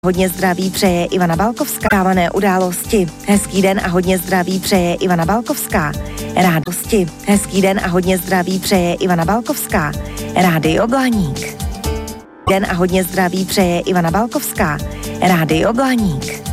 Hodně zdraví přeje Ivana Balkovská. Dávané události. Hezký den a hodně zdraví přeje Ivana Balkovská. Rádosti. Hezký den a hodně zdraví přeje Ivana Balkovská. Rádio Blaník. Den a hodně zdraví přeje Ivana Balkovská. Rádio Blaník.